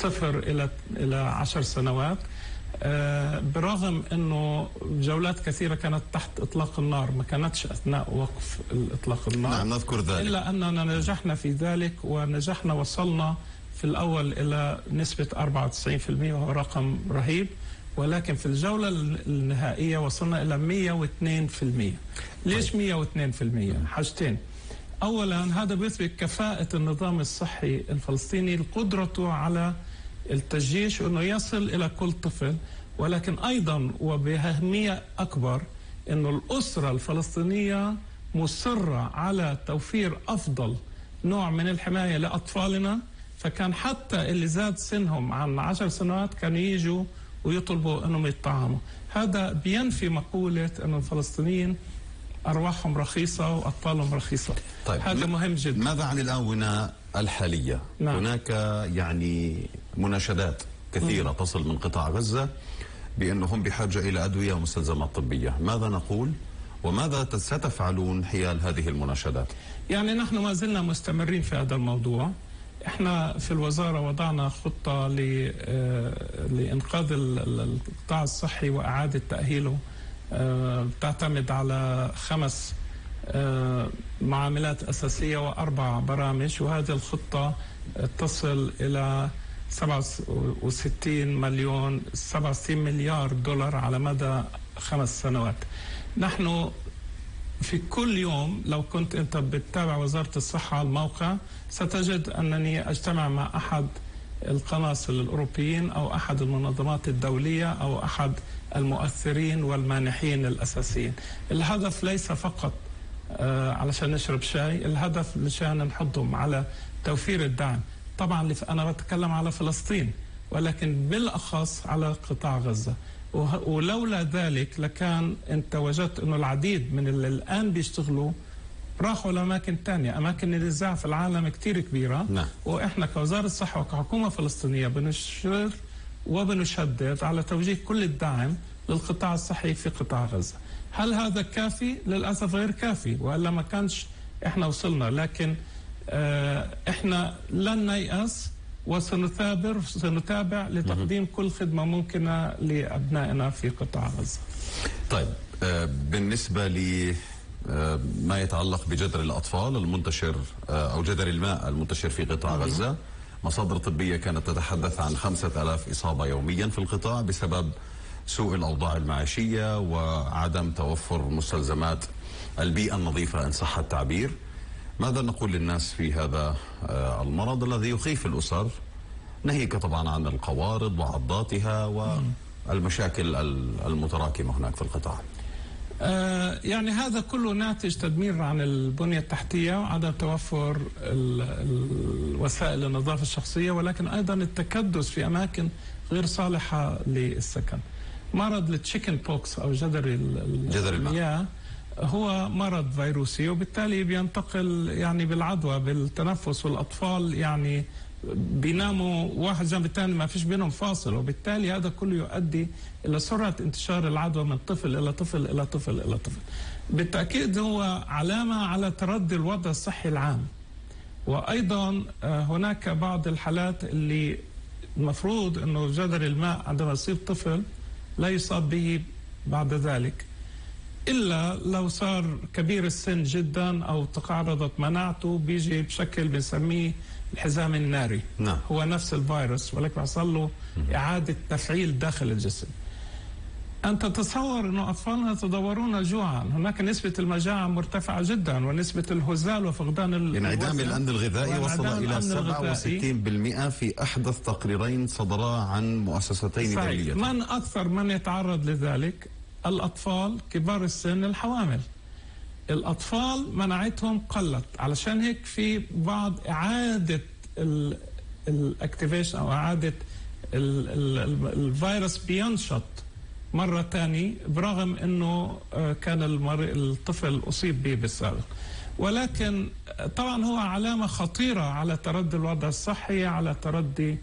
0 إلى 10 سنوات، برغم أنه جولات كثيرة كانت تحت إطلاق النار، ما كانتش أثناء وقف إطلاق النار. نعم نذكر ذلك. إلا أننا نجحنا في ذلك، ونجحنا وصلنا في الأول إلى نسبة 94%، وهو رقم رهيب. ولكن في الجولة النهائية وصلنا إلى 102%. ليش 102%؟ حاجتين. أولا هذا بيثبت كفاءة النظام الصحي الفلسطيني، قدرته على التجيش وأنه يصل إلى كل طفل. ولكن أيضا وبأهمية أكبر أنه الأسرة الفلسطينية مصرة على توفير أفضل نوع من الحماية لأطفالنا. فكان حتى اللي زاد سنهم عن 10 سنوات كانوا يجوا ويطلبوا أنهم يطعموا. هذا بينفي مقولة أن الفلسطينيين أرواحهم رخيصة وأطفالهم رخيصة. طيب هذا مهم جدا. ماذا عن الآونة الحالية؟ نعم. هناك يعني مناشدات كثيرة تصل من قطاع غزة بأنهم بحاجة إلى أدوية ومستلزمات طبية. ماذا نقول وماذا ستفعلون حيال هذه المناشدات؟ يعني نحن ما زلنا مستمرين في هذا الموضوع. احنا في الوزارة وضعنا خطة لإنقاذ القطاع الصحي وإعادة تأهيله، تعتمد على 5 معاملات أساسية و4 برامج، وهذه الخطة تصل إلى 67 مليار دولار على مدى 5 سنوات. نحن في كل يوم لو كنت أنت بتتابع وزارة الصحة على الموقع ستجد أنني أجتمع مع أحد القناصل الأوروبيين أو أحد المنظمات الدولية أو أحد المؤثرين والمانحين الأساسيين. الهدف ليس فقط علشان نشرب شاي، الهدف مشان نحضهم على توفير الدعم. طبعا أنا بتكلم على فلسطين، ولكن بالأخص على قطاع غزة. ولولا ذلك لكان أنت وجدت أنه العديد من اللي الآن بيشتغلوا راحوا لأماكن تانية، أماكن النزاع في العالم كتير كبيرة. نعم. وإحنا كوزارة الصحة وكحكومة فلسطينية بنشر وبنشدد على توجيه كل الدعم للقطاع الصحي في قطاع غزة. هل هذا كافي؟ للأسف غير كافي، وإلا ما كانش إحنا وصلنا. لكن إحنا لن نيأس وسنتابع لتقديم كل خدمة ممكنة لأبنائنا في قطاع غزة. طيب بالنسبة لما يتعلق بجدر الأطفال المنتشر أو جدر الماء المنتشر في قطاع غزة، مصادر طبية كانت تتحدث عن 5000 إصابة يوميا في القطاع بسبب سوء الأوضاع المعيشية وعدم توفر مستلزمات البيئة النظيفة إن صح التعبير. ماذا نقول للناس في هذا المرض الذي يخيف الأسر، ناهيك طبعا عن القوارض وعضاتها والمشاكل المتراكمة هناك في القطاع؟ يعني هذا كله ناتج تدمير عن البنية التحتية وعدم توفر وسائل النظافة الشخصية، ولكن أيضا التكدس في أماكن غير صالحة للسكن. مرض التشيكن بوكس أو جدر المياه هو مرض فيروسي، وبالتالي بينتقل يعني بالعدوى بالتنفس، والأطفال يعني بيناموا واحد جنب الثاني ما فيش بينهم فاصل، وبالتالي هذا كله يؤدي إلى سرعة انتشار العدوى من طفل إلى طفل إلى طفل إلى طفل. بالتأكيد هو علامة على تردي الوضع الصحي العام. وأيضا هناك بعض الحالات اللي المفروض أنه جدر الماء عندما يصيب طفل لا يصاب به بعد ذلك، إلا لو صار كبير السن جدا أو تقاعدت مناعته، بيجي بشكل بنسميه الحزام الناري. نعم. هو نفس الفيروس ولكن حصل له إعادة تفعيل داخل الجسم. أنت تتصور أنه أطفالنا يتضورون جوعا، هناك نسبة المجاعة مرتفعة جدا، ونسبة الهزال وفقدان انعدام الأمن الغذائي وصل إلى 67% في أحدث تقريرين صدرا عن مؤسستين دوليتين. من أكثر من يتعرض لذلك؟ الأطفال، كبار السن، الحوامل. الأطفال مناعتهم قلت، علشان هيك في بعض إعادة الاكتيفيشن أو إعادة الفيروس بينشط مرة تاني، برغم أنه كان الطفل أصيب به بالسابق. ولكن طبعا هو علامة خطيرة على تردي الوضع الصحي، على تردي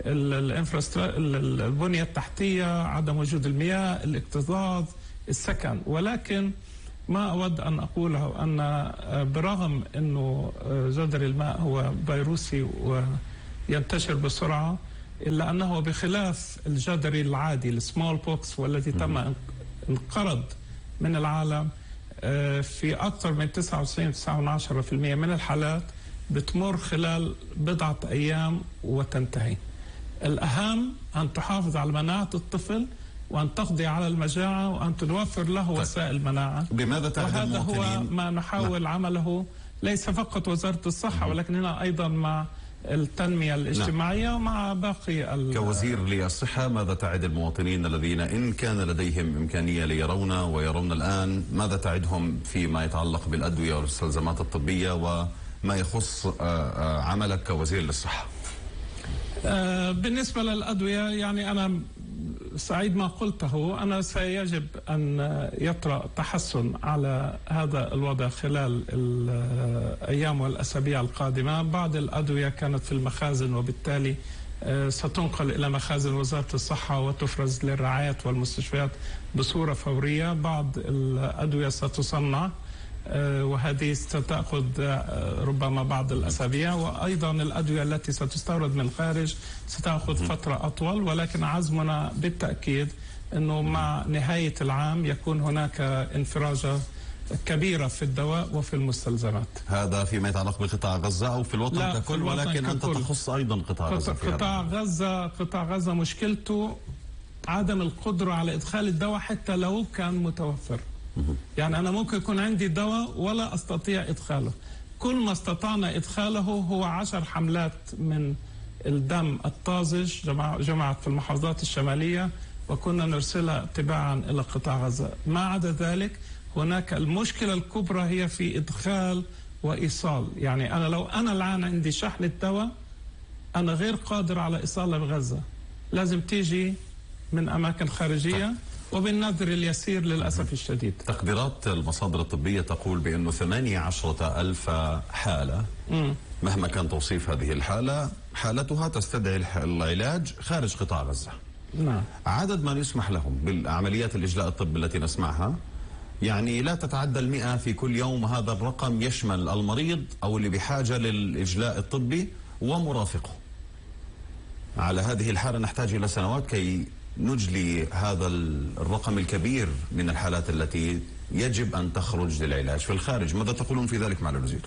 البنية التحتية، عدم وجود المياه، الاكتظاظ، السكن. ولكن ما أود أن أقوله أن برغم أنه جدر الماء هو فيروسي وينتشر بسرعة، إلا أنه بخلاف الجدري العادي السمول بوكس والذي تم انقرض من العالم، في أكثر من 99.9% من الحالات بتمر خلال بضعة أيام وتنتهي. الأهم أن تحافظ على مناعة الطفل، وأن تقضي على المجاعة، وأن توفر له وسائل مناعة. بماذا تعد وهذا المواطنين؟ هو ما نحاول عمله ليس فقط وزارة الصحة ولكننا أيضا مع التنمية الاجتماعية ومع باقي كوزير للصحة، ماذا تعد المواطنين الذين إن كان لديهم إمكانية ليرون ويرون الآن، ماذا تعدهم فيما يتعلق بالأدوية والمستلزمات الطبية وما يخص عملك كوزير للصحة؟ بالنسبة للأدوية يعني أنا سعيد ما قلته، أنا سيجب أن يطرأ تحسن على هذا الوضع خلال الأيام والأسابيع القادمة. بعض الأدوية كانت في المخازن وبالتالي ستنقل إلى مخازن وزارة الصحة وتفرز للرعايات والمستشفيات بصورة فورية. بعض الأدوية ستصنع وهذه ستأخذ ربما بعض الأسابيع، وأيضا الأدوية التي ستستورد من الخارج ستأخذ فترة أطول، ولكن عزمنا بالتأكيد أنه مع نهاية العام يكون هناك انفراجة كبيرة في الدواء وفي المستلزمات. هذا فيما يتعلق بقطاع غزة أو في الوطن ككل؟ ولكن أنت تخص أيضا قطاع غزة. قطاع غزة مشكلته عدم القدرة على إدخال الدواء حتى لو كان متوفر. يعني أنا ممكن يكون عندي دواء ولا أستطيع إدخاله. كل ما استطعنا إدخاله هو 10 حملات من الدم الطازج جمعت في المحافظات الشمالية وكنا نرسلها تباعا إلى قطاع غزة. ما عدا ذلك هناك المشكلة الكبرى هي في إدخال وإيصال. يعني أنا لو أنا الآن عندي شحن الدواء أنا غير قادر على إيصالها بغزة، لازم تيجي من أماكن خارجية وبالنظر اليسير للأسف الشديد. تقديرات المصادر الطبية تقول بأنه 18,000 حالة، مهما كان توصيف هذه الحالة، حالتها تستدعي العلاج خارج قطاع غزة. نعم. عدد من يسمح لهم بالعمليات الإجلاء الطبي التي نسمعها يعني لا تتعدى 100 في كل يوم. هذا الرقم يشمل المريض أو اللي بحاجة للإجلاء الطبي ومرافقه. على هذه الحالة نحتاج إلى سنوات كي نجلي هذا الرقم الكبير من الحالات التي يجب أن تخرج للعلاج في الخارج. ماذا تقولون في ذلك معالي الوزير؟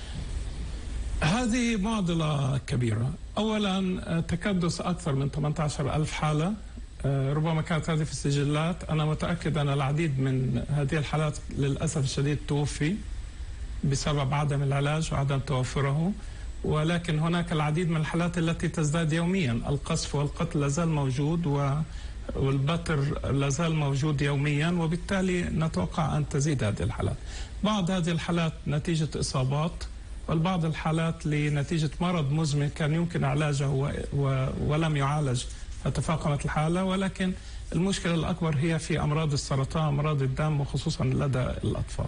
هذه معضلة كبيرة. أولا تكدس أكثر من 18,000 حالة، ربما كانت هذه في السجلات. أنا متأكد أن العديد من هذه الحالات للأسف الشديد توفي بسبب عدم العلاج وعدم توفره، ولكن هناك العديد من الحالات التي تزداد يوميا. القصف والقتل لازال موجود والبتر لازال موجود يوميا، وبالتالي نتوقع أن تزيد هذه الحالات. بعض هذه الحالات نتيجة إصابات، والبعض الحالات لنتيجة مرض مزمن كان يمكن علاجه ولم يعالج فتفاقمت الحالة. ولكن المشكلة الأكبر هي في أمراض السرطان، أمراض الدم، وخصوصا لدى الأطفال.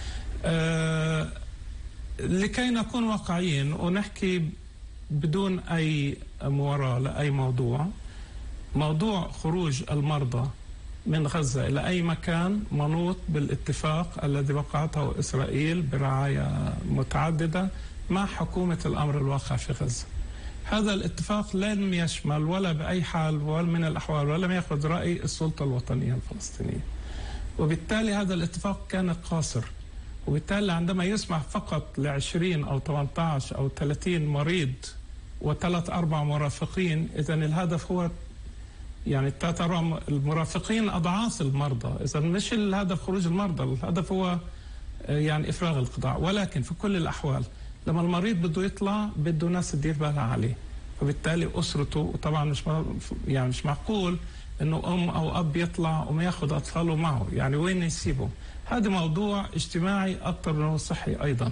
لكي نكون واقعيين ونحكي بدون أي مواراة لأي موضوع خروج المرضى من غزة إلى أي مكان منوط بالاتفاق الذي وقعته إسرائيل برعاية متعددة مع حكومة الأمر الواقع في غزة. هذا الاتفاق لم يشمل ولا بأي حال ولا من الأحوال ولم يأخذ رأي السلطة الوطنية الفلسطينية، وبالتالي هذا الاتفاق كان قاصر. وبالتالي عندما يسمح فقط ل20 أو 18 أو 30 مريض و3-4 مرافقين، إذن الهدف هو يعني 3 المرافقين أضعاف المرضى. إذن مش الهدف خروج المرضى، الهدف هو يعني إفراغ القطاع. ولكن في كل الأحوال لما المريض بده يطلع بده ناس تدير بالها عليه، فبالتالي أسرته طبعا مش معقول إنه أم أو أب يطلع وما ياخذ أطفاله معه، يعني وين يسيبه؟ هذا موضوع اجتماعي أكثر من هو صحي أيضا.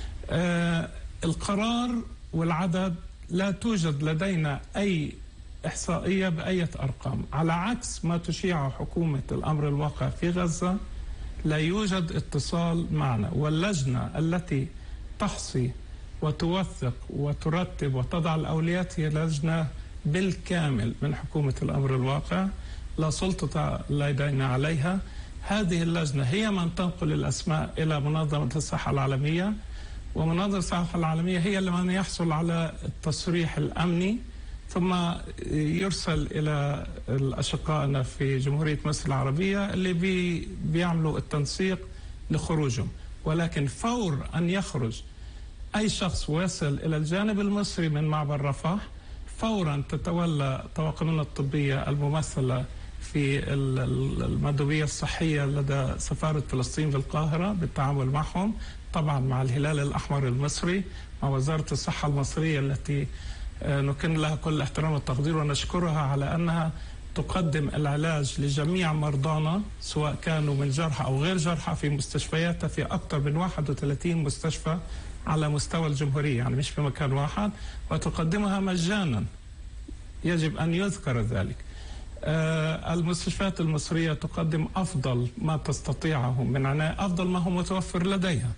القرار والعدد لا توجد لدينا أي إحصائية بأية أرقام، على عكس ما تشيعه حكومة الأمر الواقع في غزة. لا يوجد اتصال معنا، واللجنة التي تحصي وتوثق وترتب وتضع الأولويات هي لجنة بالكامل من حكومة الأمر الواقع، لا سلطة لدينا عليها. هذه اللجنة هي من تنقل الأسماء إلى منظمة الصحة العالمية، ومنظمة الصحة العالمية هي من يحصل على التصريح الأمني ثم يرسل إلى الأشقائنا في جمهورية مصر العربية اللي بيعملوا التنسيق لخروجهم. ولكن فور أن يخرج أي شخص ويصل إلى الجانب المصري من معبر رفح، فورا تتولى طواقمنا الطبية الممثلة في المندوبية الصحية لدى سفارة فلسطين بالقاهرة بالتعامل معهم، طبعا مع الهلال الأحمر المصري، مع وزارة الصحة المصرية التي نكن لها كل احترام والتقدير ونشكرها على أنها تقدم العلاج لجميع مرضانا سواء كانوا من جرحى أو غير جرحى في مستشفياتها في أكثر من 31 مستشفى على مستوى الجمهورية، يعني مش في مكان واحد، وتقدمها مجانا، يجب أن يذكر ذلك. المستشفيات المصرية تقدم أفضل ما تستطيعه من عناية، أفضل ما هو متوفر لديها.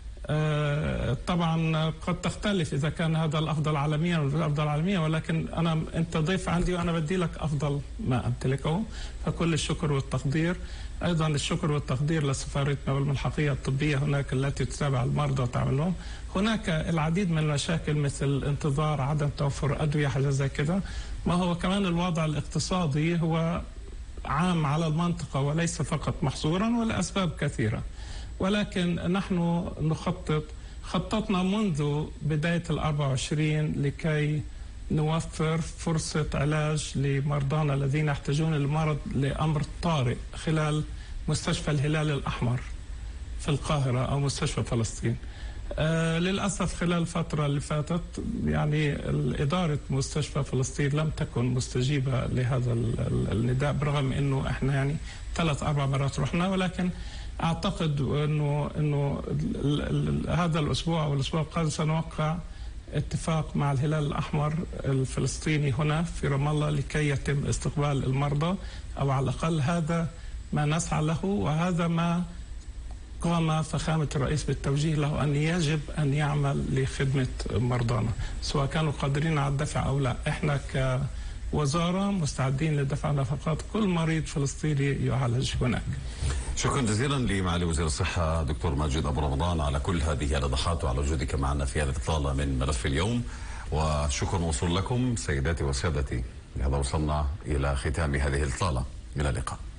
طبعا قد تختلف إذا كان هذا الأفضل عالميا أو الأفضل عالميا، ولكن أنت ضيف عندي وأنا بدي لك أفضل ما أمتلكه، فكل الشكر والتقدير. أيضا الشكر والتقدير لسفارتنا والملحقية الطبية هناك التي تتابع المرضى وتعمل لهم. هناك العديد من المشاكل مثل انتظار، عدم توفر أدوية، حاجة زي كده. ما هو كمان الوضع الاقتصادي هو عام على المنطقة وليس فقط محصورا، ولأسباب كثيرة. ولكن نحن خططنا منذ بداية 24 لكي نوفر فرصة علاج لمرضانا الذين يحتاجون المرض لأمر طارئ خلال مستشفى الهلال الأحمر في القاهرة أو مستشفى فلسطين. للأسف خلال الفترة اللي فاتت يعني إدارة مستشفى فلسطين لم تكن مستجيبة لهذا النداء، برغم أنه إحنا يعني 3-4 مرات رحنا. ولكن أعتقد أنه هذا الأسبوع أو الأسبوع القادم سنوقع اتفاق مع الهلال الأحمر الفلسطيني هنا في رام الله لكي يتم استقبال المرضى، أو على الأقل هذا ما نسعى له، وهذا ما قام فخامة الرئيس بالتوجيه له أن يجب أن يعمل لخدمة مرضانا سواء كانوا قادرين على الدفع أو لا. إحنا كوزارة مستعدين لدفع نفقات كل مريض فلسطيني يعالج هناك. شكرا جزيلا لمعالي وزير الصحة دكتور ماجد أبو رمضان على كل هذه الإيضاحات وعلى وجودك معنا في هذه الإطلالة من ملف اليوم، وشكر موصول لكم سيداتي وسادتي. بهذا وصلنا إلى ختام هذه الإطلالة، إلى اللقاء.